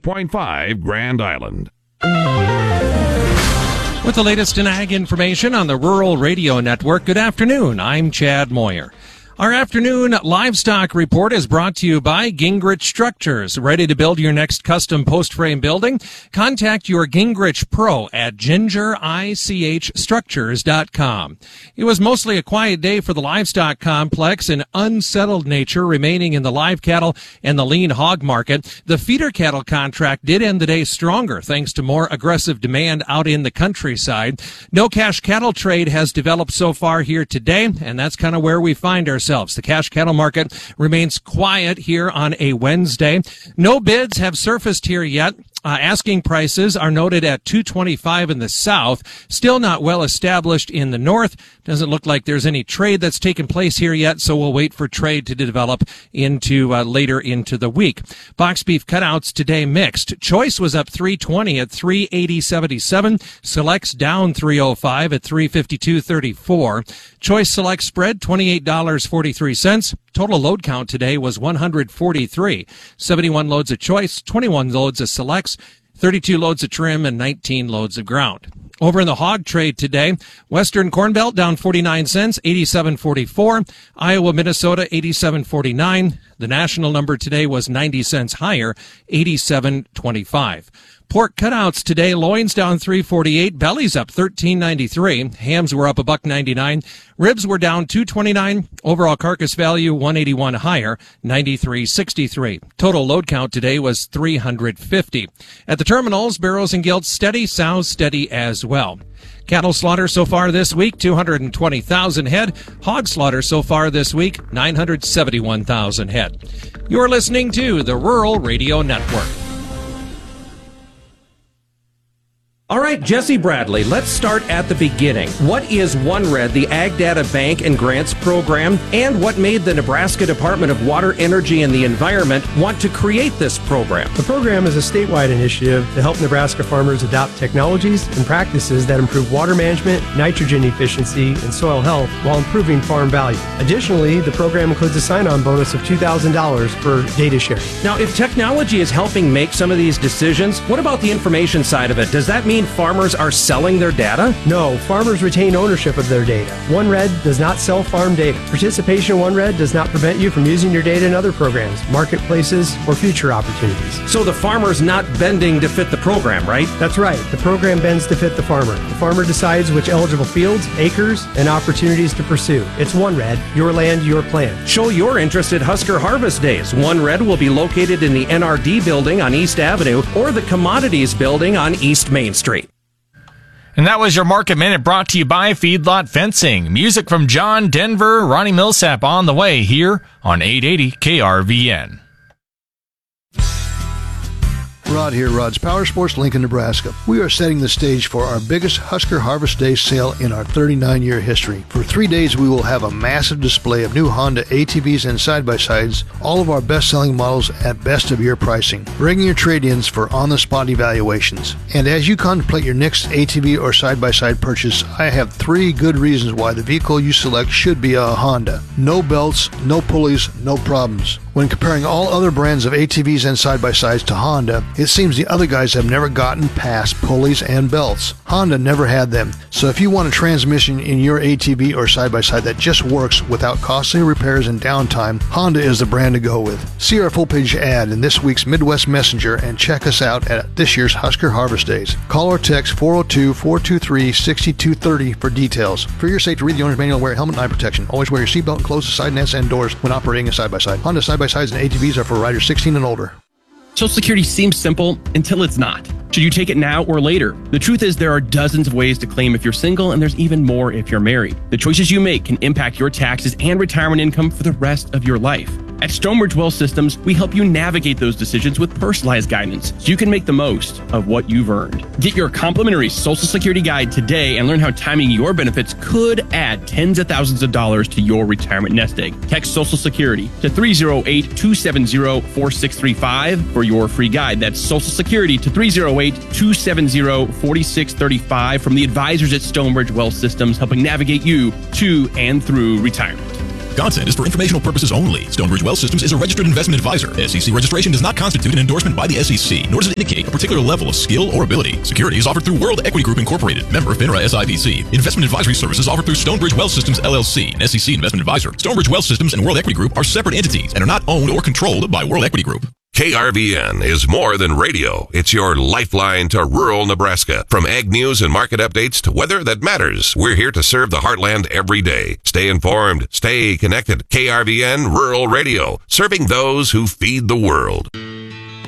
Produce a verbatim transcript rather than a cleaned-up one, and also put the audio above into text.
point five Grand Island. With the latest in ag information on the Rural Radio Network, good afternoon. I'm Chad Moyer. Our afternoon livestock report is brought to you by Gingrich Structures. Ready to build your next custom post-frame building? Contact your Gingrich Pro at ginger ich structures dot com. It was mostly a quiet day for the livestock complex, an unsettled nature remaining in the live cattle and the lean hog market. The feeder cattle contract did end the day stronger thanks to more aggressive demand out in the countryside. No cash cattle trade has developed so far here today, and that's kind of where we find ourselves. The cash cattle market remains quiet here on a Wednesday. No bids have surfaced here yet. Uh, asking prices are noted at two twenty-five in the south, still not well established in the north. Doesn't look like there's any trade that's taken place here yet, so we'll wait for trade to develop into uh, later into the week. Box beef cutouts today mixed. Choice was up three twenty at three eighty seventy-seven. Selects down three oh five at three fifty-two thirty-four. Choice select spread twenty-eight dollars and forty-three cents. Total load count today was one hundred forty-three. seventy-one loads of choice, twenty-one loads of selects, thirty-two loads of trim, and nineteen loads of ground. Over in the hog trade today, Western Corn Belt down forty-nine cents, eighty-seven forty-four. Iowa, Minnesota, eighty-seven forty-nine. The national number today was ninety cents higher, eighty-seven twenty-five. Pork cutouts today, loins down three forty-eight, bellies up thirteen ninety-three, hams were up a buck ninety-nine, ribs were down two twenty-nine, overall carcass value one eighty-one higher, ninety-three sixty-three. Total load count today was three hundred fifty. At the terminals, barrows and gilts steady, sows steady as well. Cattle slaughter so far this week, two hundred twenty thousand head. Hog slaughter so far this week, nine hundred seventy-one thousand head. You're listening to the Rural Radio Network. All right, Jesse Bradley, let's start at the beginning. What is OneRed, the Ag Data Bank and Grants Program, and what made the Nebraska Department of Water, Energy, and the Environment want to create this program? The program is a statewide initiative to help Nebraska farmers adopt technologies and practices that improve water management, nitrogen efficiency, and soil health while improving farm value. Additionally, the program includes a sign-on bonus of two thousand dollars for data sharing. Now, if technology is helping make some of these decisions, what about the information side of it? Does that mean farmers are selling their data? No, farmers retain ownership of their data. OneRed does not sell farm data. Participation in OneRed does not prevent you from using your data in other programs, marketplaces, or future opportunities. So the farmer's not bending to fit the program, right? That's right. The program bends to fit the farmer. The farmer decides which eligible fields, acres, and opportunities to pursue. It's OneRed, your land, your plan. Show your interest at Husker Harvest Days. OneRed will be located in the N R D building on East Avenue or the Commodities building on East Main Street. And that was your Market Minute brought to you by Feedlot Fencing. Music from John Denver, Ronnie Millsap on the way here on eight eighty K R V N. Rod here, Rod's Power Sports, Lincoln, Nebraska. We are setting the stage for our biggest Husker Harvest Day sale in our thirty-nine year history. For three days, we will have a massive display of new Honda A T Vs and side-by-sides, all of our best-selling models at best-of-year pricing. Bring your trade-ins for on-the-spot evaluations. And as you contemplate your next A T V or side-by-side purchase, I have three good reasons why the vehicle you select should be a Honda. No belts, no pulleys, no problems. When comparing all other brands of A T Vs and side-by-sides to Honda, it seems the other guys have never gotten past pulleys and belts. Honda never had them, so if you want a transmission in your A T V or side-by-side that just works without costly repairs and downtime, Honda is the brand to go with. See our full-page ad in this week's Midwest Messenger and check us out at this year's Husker Harvest Days. Call or text four oh two, four two three, six two three oh for details. For your safety, read the owner's manual and wear a helmet and eye protection. Always wear your seatbelt and close the side nets and doors when operating a side-by-side. Honda side-by-sides and A T Vs are for riders sixteen and older. Social Security seems simple until it's not. Should you take it now or later? The truth is there are dozens of ways to claim if you're single, and there's even more if you're married. The choices you make can impact your taxes and retirement income for the rest of your life. At Stonebridge Wealth Systems, we help you navigate those decisions with personalized guidance so you can make the most of what you've earned. Get your complimentary Social Security guide today and learn how timing your benefits could add tens of thousands of dollars to your retirement nest egg. Text Social Security to three oh eight, two seven oh, four six three five for your free guide. That's Social Security to three oh eight, two seven oh, four six three five from the advisors at Stonebridge Wealth Systems, helping navigate you to and through retirement. Content is for informational purposes only. Stonebridge Wealth Systems is a registered investment advisor. S E C registration does not constitute an endorsement by the S E C, nor does it indicate a particular level of skill or ability. Securities offered through World Equity Group Incorporated, member FINRA S I P C. Investment advisory services offered through Stonebridge Wealth Systems L L C, an S E C investment advisor. Stonebridge Wealth Systems and World Equity Group are separate entities and are not owned or controlled by World Equity Group. K R V N is more than radio. It's your lifeline to rural Nebraska. From ag news and market updates to weather that matters, we're here to serve the heartland every day. Stay informed, stay connected. K R V N Rural Radio, serving those who feed the world.